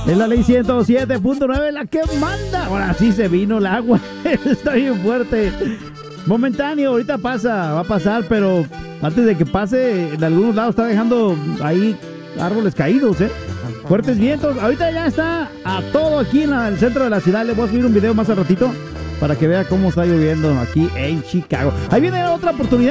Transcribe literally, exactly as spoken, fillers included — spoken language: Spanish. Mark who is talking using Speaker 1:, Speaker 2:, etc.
Speaker 1: Es la ley ciento siete punto nueve la que manda. Ahora sí se vino el agua. Está bien fuerte. Momentáneo, ahorita pasa, va a pasar, pero antes de que pase, en algunos lados está dejando ahí árboles caídos, ¿eh? Fuertes vientos. Ahorita ya está a todo aquí en el centro de la ciudad. Le voy a subir un video más al ratito para que vea cómo está lloviendo aquí en Chicago. Ahí viene otra oportunidad.